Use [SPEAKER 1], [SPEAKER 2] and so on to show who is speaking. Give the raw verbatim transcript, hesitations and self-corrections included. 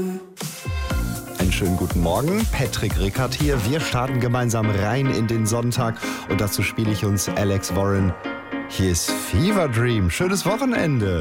[SPEAKER 1] Einen schönen guten Morgen, Patrick Rickard hier. Wir starten gemeinsam rein in den Sonntag und dazu spiele ich uns Alex Warren. Hier ist Fever Dream. Schönes Wochenende.